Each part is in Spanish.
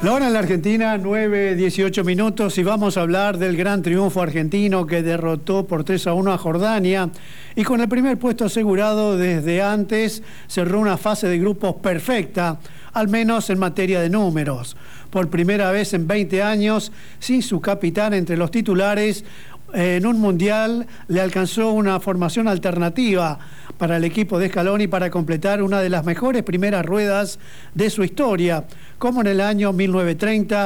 La hora en la Argentina, 9:18 minutos, y vamos a hablar del gran triunfo argentino que derrotó por 3-1 a Jordania y con el primer puesto asegurado desde antes cerró una fase de grupos perfecta, al menos en materia de números. Por primera vez en 20 años, sin su capitán entre los titulares, en un mundial le alcanzó una formación alternativa para el equipo de Scaloni para completar una de las mejores primeras ruedas de su historia, como en el año 1930,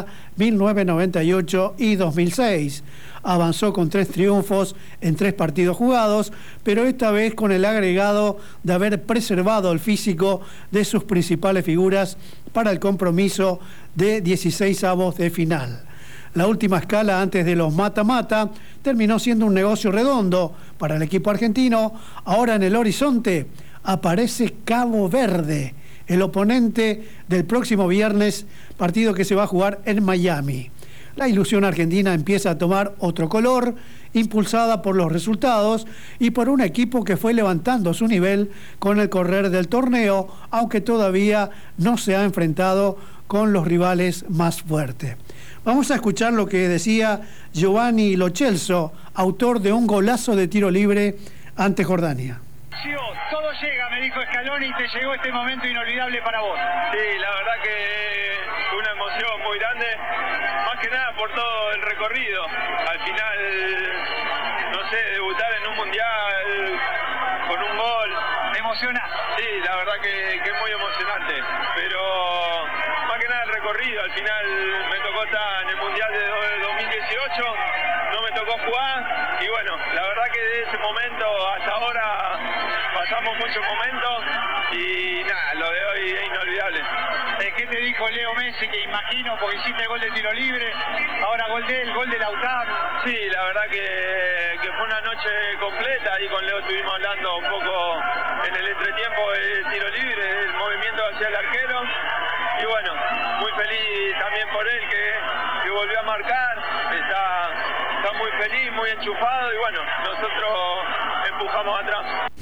1998 y 2006. Avanzó con 3 triunfos en 3 partidos jugados, pero esta vez con el agregado de haber preservado el físico de sus principales figuras para el compromiso de 16avos de final. La última escala antes de los mata-mata terminó siendo un negocio redondo para el equipo argentino. Ahora en el horizonte aparece Cabo Verde, el oponente del próximo viernes, partido que se va a jugar en Miami. La ilusión argentina empieza a tomar otro color, impulsada por los resultados y por un equipo que fue levantando su nivel con el correr del torneo, aunque todavía no se ha enfrentado con los rivales más fuertes. Vamos a escuchar lo que decía Giovanni Lo Celso, autor de un golazo de tiro libre ante Jordania. Todo llega, me dijo Scaloni, y te llegó este momento inolvidable para vos. Sí, la verdad que fue una emoción muy grande, más que nada por todo el recorrido. Al final, no sé, debutar en un mundial con un gol. ¿Te emocionás? Sí, la verdad que es muy emocionante, pero más que nada el recorrido. Al final me tocó estar en el mundial de 2018, no me tocó jugar, y bueno, la verdad que de ese momento hasta ahora pasamos muchos momentos y nada, lo de hoy es inolvidable. ¿Qué te dijo Leo Messi? Que imagino, porque hiciste gol de tiro libre, ahora gol de él, gol de Lautaro. Sí, la verdad que fue una noche completa, y con Leo estuvimos hablando un poco en el entretiempo del tiro libre, el movimiento hacia el arquero, y bueno, muy feliz también por él que volvió a marcar, está muy feliz, muy enchufado, y bueno, nosotros empujamos atrás.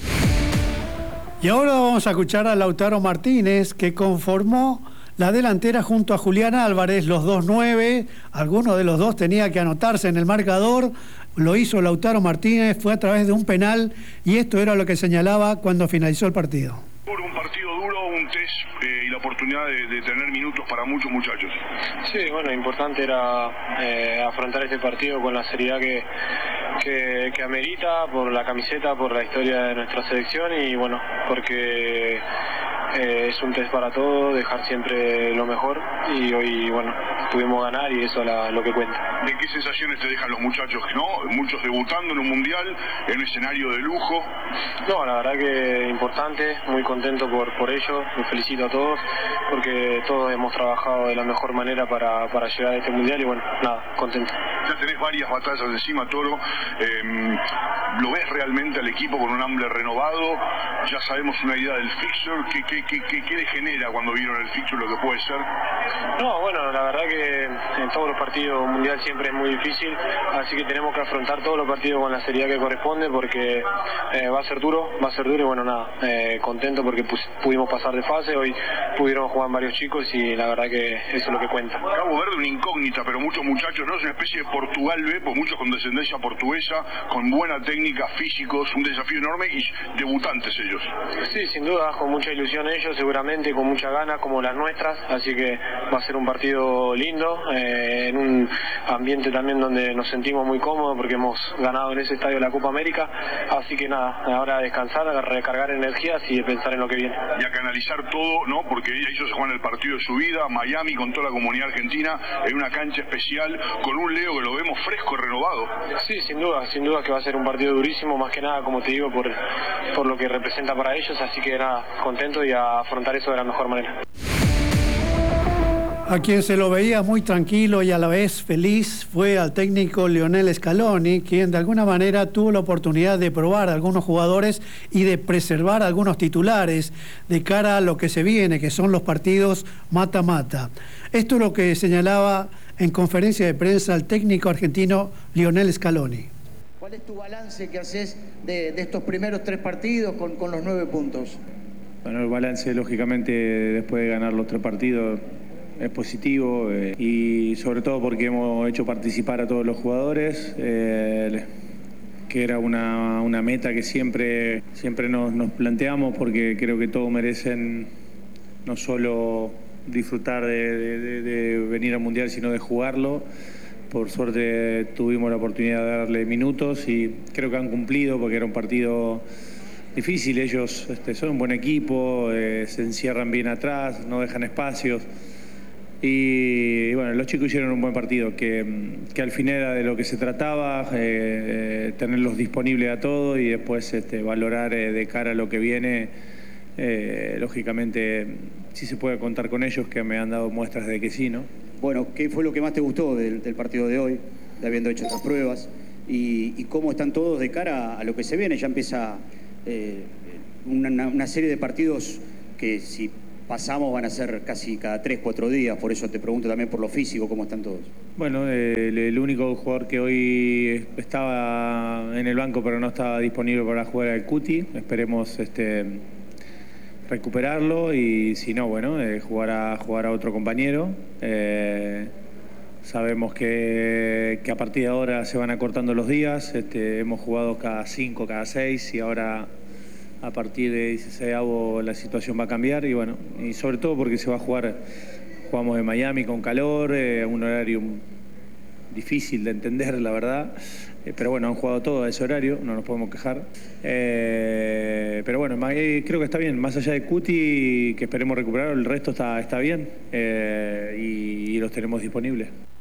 Y ahora vamos a escuchar a Lautaro Martínez, que conformó la delantera junto a Julián Álvarez, los 2-9. Alguno de los dos tenía que anotarse en el marcador. Lo hizo Lautaro Martínez, fue a través de un penal, y esto era lo que señalaba cuando finalizó el partido. Un partido duro, un test y la oportunidad de tener minutos para muchos muchachos. Sí, bueno, importante era afrontar este partido con la seriedad que amerita, por la camiseta, por la historia de nuestra selección, y bueno, porque es un test para todos, dejar siempre lo mejor, y hoy, bueno, pudimos ganar, y eso es lo que cuenta. ¿De qué sensaciones te dejan los muchachos, no? Muchos debutando en un mundial, en un escenario de lujo. No, la verdad que importante, muy contento por ello, los felicito a todos, porque todos hemos trabajado de la mejor manera para llegar a este mundial, y bueno, nada, contento. Ya tenés varias batallas encima, Toro. ¿Lo ves realmente al equipo con un hambre renovado? Ya sabemos una idea del fixture. ¿Qué le genera cuando vieron el fixture lo que puede ser? No, bueno, la verdad que en todos los partidos mundial siempre es muy difícil, así que tenemos que afrontar todos los partidos con la seriedad que corresponde, porque va a ser duro, y bueno, nada, contento porque pudimos pasar de fase, hoy pudieron jugar varios chicos, y la verdad que eso es lo que cuenta. Cabo Verde, una incógnita, pero muchos muchachos, ¿no? Es una especie de Portugal B, pues muchos con descendencia portuguesa, con buena técnica, físicos, un desafío enorme, y debutantes ellos. Sí, sin duda, con mucha ilusión ellos, seguramente con muchas ganas como las nuestras, así que va a ser un partido lindo, en un ambiente también donde nos sentimos muy cómodos porque hemos ganado en ese estadio la Copa América, así que nada, ahora a descansar, a recargar energías y pensar en lo que viene. Y a canalizar todo, ¿no? Porque ellos se juegan el partido de su vida, Miami, con toda la comunidad argentina, en una cancha especial, con un Leo que lo vemos fresco, renovado. Sí, sin duda que va a ser un partido durísimo, más que nada, como te digo, por lo que representa para ellos, así que nada, contento y a afrontar eso de la mejor manera. A quien se lo veía muy tranquilo y a la vez feliz fue al técnico Lionel Scaloni, quien de alguna manera tuvo la oportunidad de probar a algunos jugadores y de preservar a algunos titulares de cara a lo que se viene, que son los partidos mata-mata. Esto es lo que señalaba en conferencia de prensa el técnico argentino Lionel Scaloni. ¿Cuál es tu balance que haces de estos primeros 3 partidos con los 9 puntos? Bueno, el balance, lógicamente, después de ganar los 3 partidos, es positivo y sobre todo porque hemos hecho participar a todos los jugadores, que era una meta que siempre nos planteamos, porque creo que todos merecen no solo disfrutar de venir al Mundial, sino de jugarlo. Por suerte tuvimos la oportunidad de darle minutos y creo que han cumplido, porque era un partido difícil. Ellos son un buen equipo, se encierran bien atrás, no dejan espacios. Y bueno, los chicos hicieron un buen partido, que al final era de lo que se trataba, tenerlos disponibles a todos y después valorar de cara a lo que viene. Lógicamente, sí se puede contar con ellos, que me han dado muestras de que sí, ¿no? Bueno, ¿qué fue lo que más te gustó del partido de hoy, de habiendo hecho estas pruebas? ¿Y cómo están todos de cara a lo que se viene? Ya empieza una serie de partidos que, si pasamos, van a ser casi cada 3-4 días. Por eso te pregunto también por lo físico, ¿cómo están todos? Bueno, el único jugador que hoy estaba en el banco pero no estaba disponible para jugar era el Cuti. Esperemos recuperarlo, y si no, bueno, jugar a otro compañero. Sabemos que a partir de ahora se van acortando los días. Hemos jugado cada 5, cada 6, y ahora a partir de 16avo la situación va a cambiar, y bueno, y sobre todo porque jugamos en Miami con calor, un horario difícil de entender, la verdad, pero bueno, han jugado todo a ese horario, no nos podemos quejar, pero bueno, creo que está bien, más allá de Cuti, que esperemos recuperar, el resto está bien, y los tenemos disponibles.